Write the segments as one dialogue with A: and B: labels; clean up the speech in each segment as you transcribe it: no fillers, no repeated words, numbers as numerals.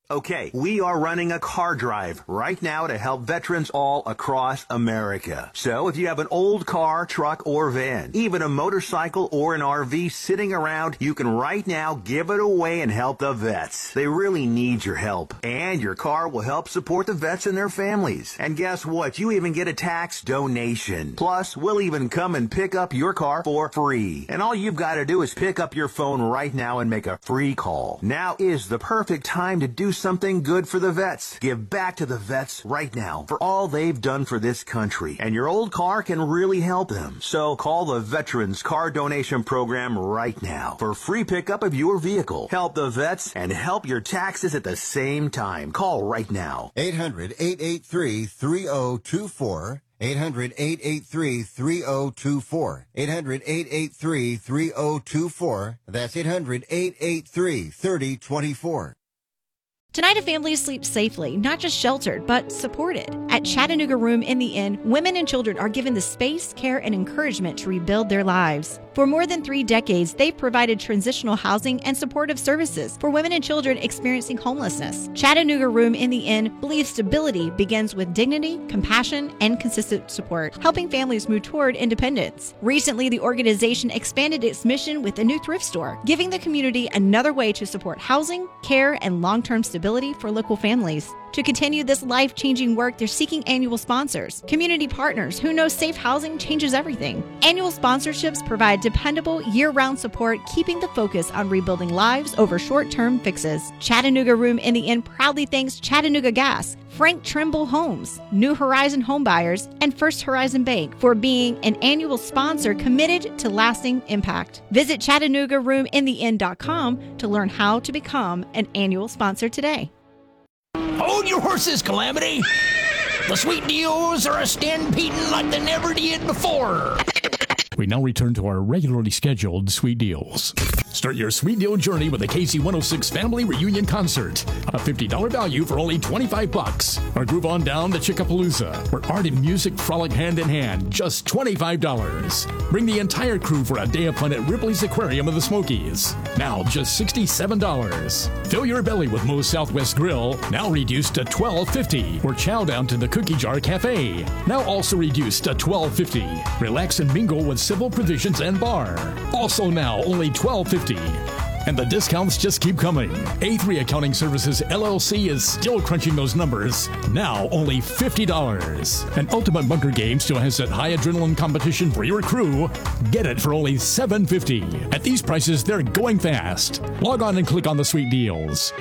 A: Okay, we are running a car drive right now to help veterans all across America. So if you have an old car, truck, or van, even a motorcycle or an RV sitting around, you can right now give it away and help the vets. They really need your help. And your car will help support the vets and their families. And guess what? You even get a tax donation. Plus, we'll even come and pick up your car for free. And all you've got to do is pick up your phone right now and make a free call. Now is the perfect time to do something good for the vets. Give back to the vets right now for all they've done for this country. And your old car can really help them. So call the Veterans Car Donation Program right now for free pickup of your vehicle. Help the vets and help your taxes at the same time. Call right now.
B: 800-883-3024. 800-883-3024. 800-883-3024. That's 800-883-3024.
C: Tonight, a family sleeps safely, not just sheltered, but supported. At Chattanooga Room in the Inn, women and children are given the space, care, and encouragement to rebuild their lives. For more than 3 decades, they've provided transitional housing and supportive services for women and children experiencing homelessness. Chattanooga Room in the Inn believes stability begins with dignity, compassion, and consistent support, helping families move toward independence. Recently, the organization expanded its mission with a new thrift store, giving the community another way to support housing, care, and long-term stability for local families. To continue this life-changing work, they're seeking annual sponsors, community partners who know safe housing changes everything. Annual sponsorships provide dependable, year-round support, keeping the focus on rebuilding lives over short-term fixes. Chattanooga Room in the Inn proudly thanks Chattanooga Gas, Frank Trimble Homes, New Horizon Homebuyers, and First Horizon Bank for being an annual sponsor committed to lasting impact. Visit ChattanoogaRoomInTheInn.com to learn how to become an annual sponsor today.
D: Hold your horses, Calamity! The sweet deals are a stampeding like they never did before. We now return to our regularly scheduled Sweet Deals. Start your Sweet Deal journey with the KC106 Family Reunion Concert. A $50 value for only $25. Or groove on down to Chickapalooza, where art and music frolic hand in hand, just $25. Bring the entire crew for a day of fun at Ripley's Aquarium of the Smokies. Now just $67. Fill your belly with Moe's Southwest Grill, now reduced to $12.50. Or chow down to the Cookie Jar Cafe, now also reduced to $12.50. Relax and mingle with Civil Provisions and Bar, also now only $12.50. And the discounts just keep coming. A3 Accounting Services LLC is still crunching those numbers. Now only $50. And Ultimate Bunker Game still has that high adrenaline competition for your crew. Get it for only $7.50. At these prices, they're going fast. Log on and click on the sweet deals.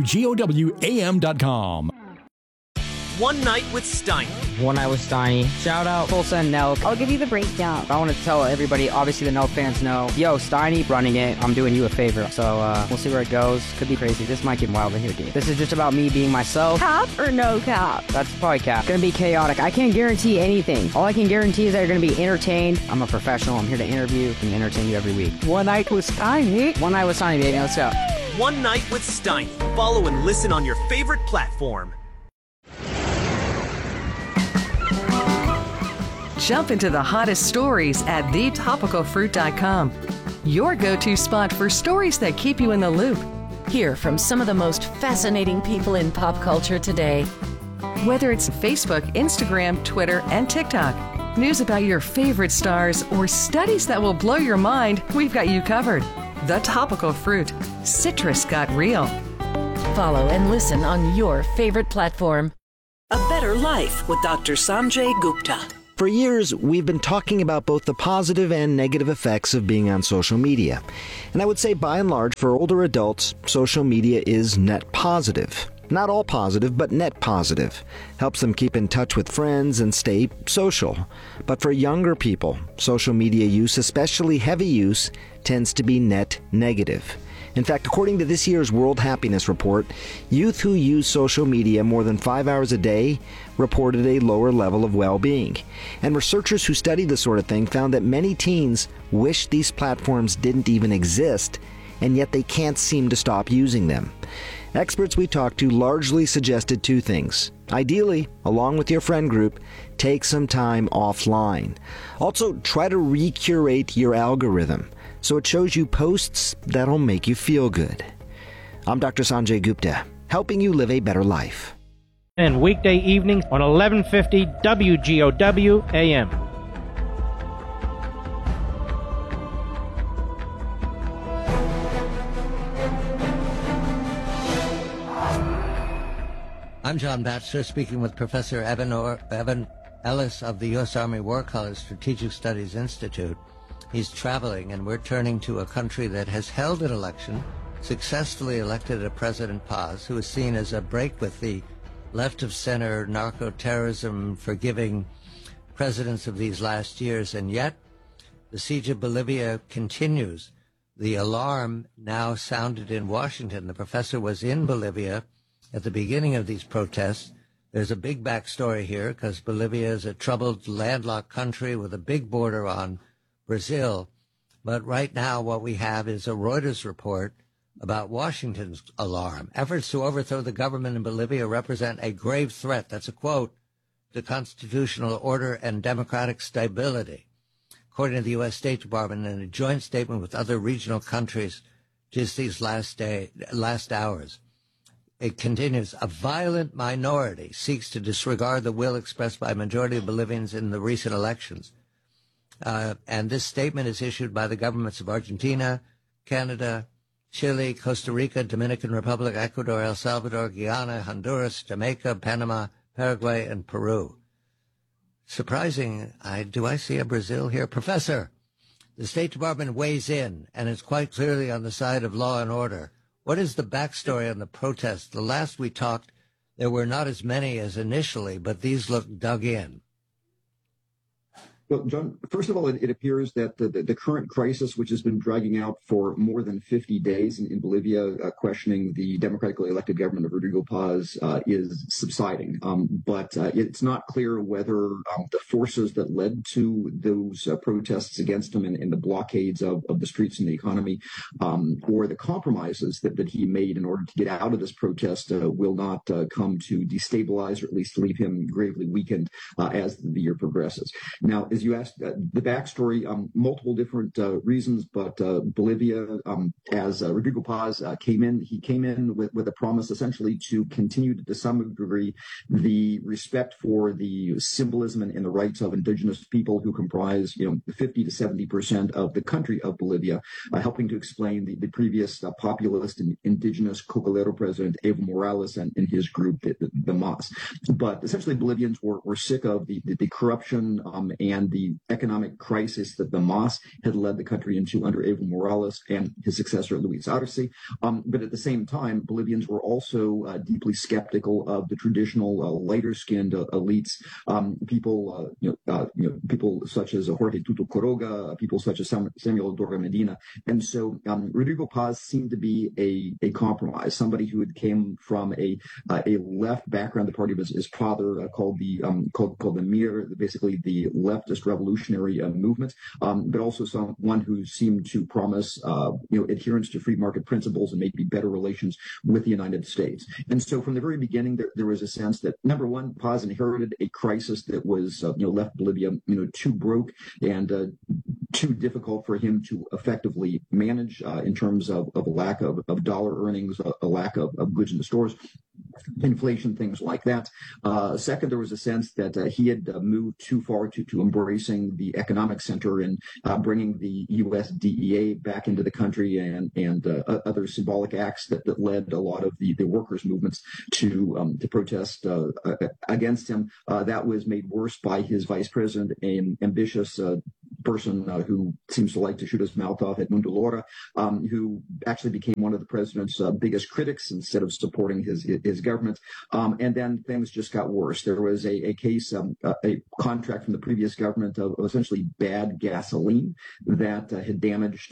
D: WGOWAM.com.
E: One Night with Steiny.
F: One Night with Steiny. Shout out Tulsa and Nelk.
G: I'll give you the breakdown.
F: I want to tell everybody, obviously the Nelk fans know, yo, Steiny running it. I'm doing you a favor. So we'll see where it goes. Could be crazy. This might get wild in here, dude. This is just about me being myself.
G: Cap or no cap?
F: That's probably cap. It's going to be chaotic. I can't guarantee anything. All I can guarantee is that you're going to be entertained. I'm a professional. I'm here to interview and entertain you every week.
G: One Night with Steiny.
F: One Night with Steiny, baby. Let's go.
E: One Night with Steiny. Follow and listen on your favorite platform.
H: Jump into the hottest stories at thetopicalfruit.com. Your go-to spot for stories that keep you in the loop. Hear from some of the most fascinating people in pop culture today. Whether it's Facebook, Instagram, Twitter, and TikTok, news about your favorite stars, or studies that will blow your mind, we've got you covered. The Topical Fruit. Citrus got real.
I: Follow and listen on your favorite platform.
J: A Better Life with Dr. Sanjay Gupta.
K: For years, we've been talking about both the positive and negative effects of being on social media. And I would say, by and large, for older adults, social media is net positive. Not all positive, but net positive. Helps them keep in touch with friends and stay social. But for younger people, social media use, especially heavy use, tends to be net negative. In fact, according to this year's World Happiness Report, youth who use social media more than 5 hours a day reported a lower level of well-being. And researchers who studied this sort of thing found that many teens wish these platforms didn't even exist, and yet they can't seem to stop using them. Experts we talked to largely suggested two things. Ideally, along with your friend group, take some time offline. Also, try to recurate your algorithm so it shows you posts that'll make you feel good. I'm Dr. Sanjay Gupta, helping you live a better life.
L: And weekday evenings on 1150 WGOW AM.
M: I'm John Batchelor, speaking with Professor Evan Ellis of the U.S. Army War College Strategic Studies Institute. He's traveling, and we're turning to a country that has held an election, successfully elected a President Paz, who is seen as a break with the left-of-center narco-terrorism forgiving presidents of these last years, and yet the siege of Bolivia continues. The alarm now sounded in Washington. The professor was in Bolivia at the beginning of these protests. There's a big backstory here because Bolivia is a troubled, landlocked country with a big border on Brazil. But right now what we have is a Reuters report about Washington's alarm. Efforts to overthrow the government in Bolivia represent a grave threat, that's a quote, to constitutional order and democratic stability. According to the U.S. State Department, in a joint statement with other regional countries just these last hours, it continues, a violent minority seeks to disregard the will expressed by a majority of Bolivians in the recent elections. And this statement is issued by the governments of Argentina, Canada, Chile, Costa Rica, Dominican Republic, Ecuador, El Salvador, Guyana, Honduras, Jamaica, Panama, Paraguay, and Peru. Surprising, do I see a Brazil here? Professor, the State Department weighs in, and it's quite clearly on the side of law and order. What is the backstory on the protests? The last we talked, there were not as many as initially, but these look dug in.
N: Well, John, first of all, it appears that the current crisis, which has been dragging out for more than 50 days in Bolivia, questioning the democratically elected government of Rodrigo Paz, is subsiding. But it's not clear whether the forces that led to those protests against him and the blockades of the streets and the economy, or the compromises that he made in order to get out of this protest, will not come to destabilize or at least leave him gravely weakened as the year progresses. Now, as you asked, the backstory, multiple different reasons, but Bolivia, as Rodrigo Paz came in with a promise essentially to continue to some degree the respect for the symbolism and the rights of indigenous people who comprise 50 to 70% of the country of Bolivia, helping to explain the previous populist and indigenous Cocalero president Evo Morales and his group, the MAS. But essentially Bolivians were sick of the corruption and the economic crisis that the MAS had led the country into under Evo Morales and his successor Luis Arce. But at the same time, Bolivians were also deeply skeptical of the traditional lighter-skinned elites, people such as Jorge Tuto Quiroga, people such as Samuel Dora Medina. And so Rodrigo Paz seemed to be a compromise, somebody who had came from a left background. The party of his father called the MIR, basically the leftist revolutionary movement, but also someone who seemed to promise adherence to free market principles and maybe better relations with the United States. And so from the very beginning, there was a sense that, number one, Paz inherited a crisis that was left Bolivia too broke and too difficult for him to effectively manage in terms of a lack of dollar earnings, a lack of goods in the stores, inflation, things like that. Second, there was a sense that he had moved too far to embracing the economic center and bringing the U.S. DEA back into the country and other symbolic acts that led a lot of the workers' movements to protest against him. That was made worse by his vice president, an ambitious person who seems to like to shoot his mouth off, Edmundo Lora, who actually became one of the president's biggest critics instead of supporting his government. And then things just got worse. There was a case, a contract from the previous government of essentially bad gasoline that had damaged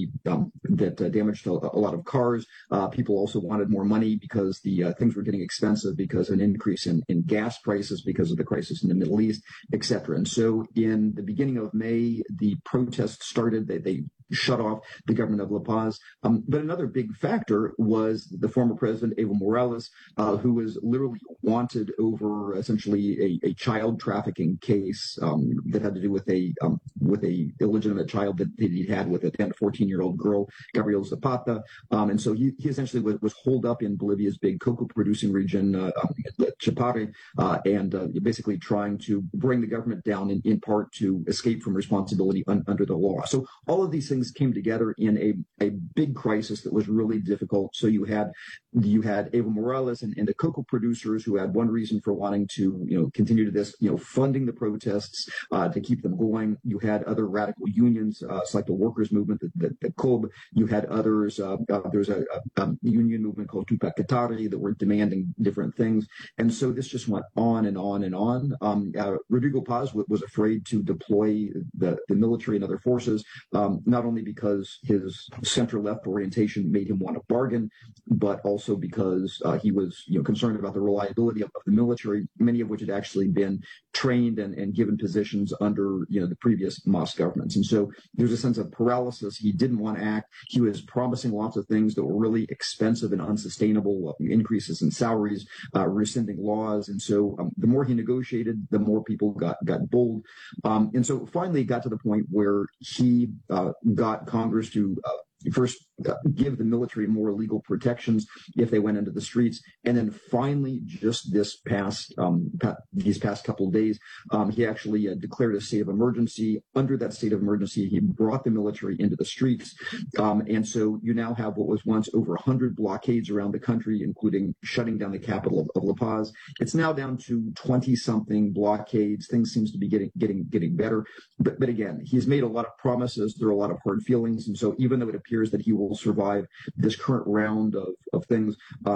N: damaged a lot of cars. People also wanted more money because the things were getting expensive because of an increase in gas prices because of the crisis in the Middle East, etc. And so in the beginning of May, the protests started. They shut off the government of La Paz. But another big factor was the former president, Evo Morales, who was literally wanted over essentially a child trafficking case that had to do with a illegitimate child that he had with a 10 to 14-year-old girl, Gabriel Zapata. And so he essentially was holed up in Bolivia's big cocoa producing region, Chapare, and basically trying to bring the government down in part to escape from responsibility under the law. So all of these things came together in a big crisis that was really difficult. So you had Evo Morales and the cocoa producers who had one reason for wanting to continue to this, funding the protests to keep them going. You had other radical unions, like the workers' movement, the COB. You had others. There's a union movement called Tupac Katari that were demanding different things. And so this just went on and on and on. Rodrigo Paz was afraid to deploy the military and other forces, not only because his center-left orientation made him want to bargain, but also because he was concerned about the reliability of the military, many of which had actually been trained and given positions under the previous Mas governments. And so there's a sense of paralysis. He didn't want to act. He was promising lots of things that were really expensive and unsustainable, increases in salaries, rescinding laws. And so the more he negotiated, the more people got bold. And so finally it got to the point where he got Congress to first give the military more legal protections if they went into the streets, and then finally, just these past couple of days, he actually declared a state of emergency. Under that state of emergency, he brought the military into the streets, and so you now have what was once over 100 blockades around the country, including shutting down the capital of La Paz. It's now down to 20-something blockades. Things seems to be getting better, but again, he's made a lot of promises. There are a lot of hard feelings, and so even though it appears that he will survive this current round of things,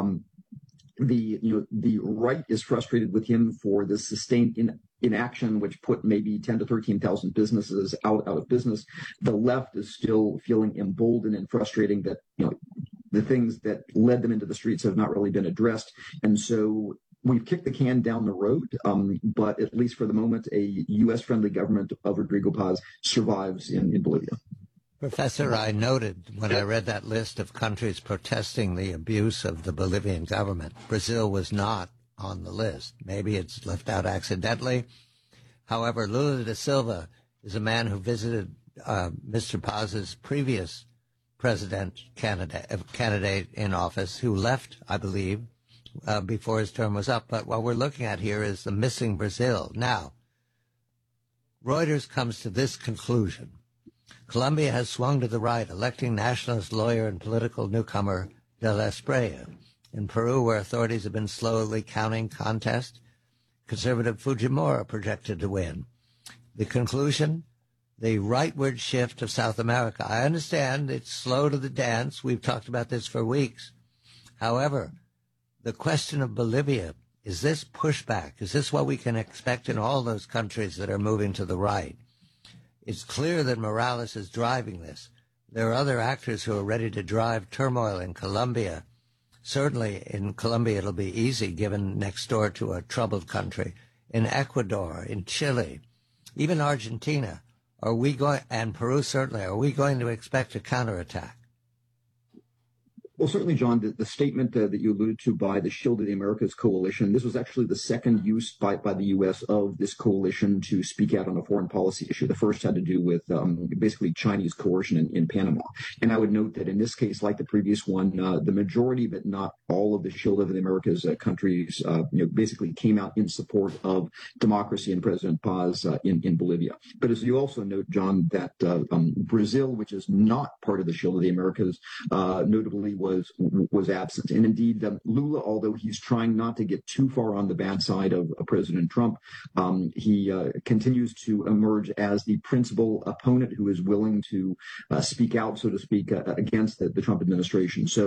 N: the right is frustrated with him for the sustained inaction, which put maybe 10 to 13,000 businesses out of business. The left is still feeling emboldened and frustrating that the things that led them into the streets have not really been addressed, and so we've kicked the can down the road, but at least for the moment, a U.S.-friendly government of Rodrigo Paz survives in Bolivia.
M: Professor, I noted when I read that list of countries protesting the abuse of the Bolivian government, Brazil was not on the list. Maybe it's left out accidentally. However, Lula da Silva is a man who visited Mr. Paz's previous candidate in office, who left, I believe, before his term was up. But what we're looking at here is the missing Brazil. Now, Reuters comes to this conclusion. Colombia has swung to the right, electing nationalist lawyer and political newcomer De La Espriella. In Peru, where authorities have been slowly counting contest, conservative Fujimori projected to win. The conclusion, the rightward shift of South America. I understand it's slow to the dance. We've talked about this for weeks. However, the question of Bolivia, is this pushback? Is this what we can expect in all those countries that are moving to the right? It's clear that Morales is driving this. There are other actors who are ready to drive turmoil in Colombia. Certainly in Colombia it'll be easy, given next door to a troubled country. In Ecuador, in Chile, even Argentina, and Peru certainly, are we going to expect a counterattack?
N: Well, certainly, John, the statement that you alluded to by the Shield of the Americas coalition, this was actually the second use by the U.S. of this coalition to speak out on a foreign policy issue. The first had to do with basically Chinese coercion in Panama. And I would note that in this case, like the previous one, the majority, but not all of the Shield of the Americas countries, basically came out in support of democracy and President Paz in Bolivia. But as you also note, John, that Brazil, which is not part of the Shield of the Americas, notably was absent. And indeed, Lula, although he's trying not to get too far on the bad side of President Trump, he continues to emerge as the principal opponent who is willing to speak out, so to speak, against the Trump administration. So